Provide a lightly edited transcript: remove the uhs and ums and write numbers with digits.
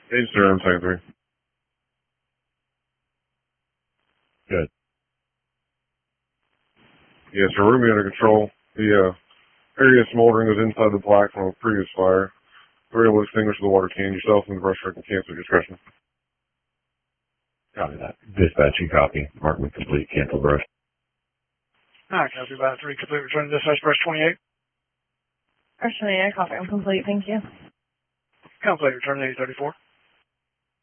Agent 0, I'm saying 3. Good. Yes, sir. Ruby under control. The area smoldering was inside the black from a previous fire. We're able to extinguish the water can. Yourself and the brush truck can cancel discretion. Copy that. Dispatching copy. Markman complete. Cancel brush. Alright, copy about 3. Complete. Return to dispatch brush 28. Brush 28, copy. I'm complete. Thank you. Complete. Return to 834.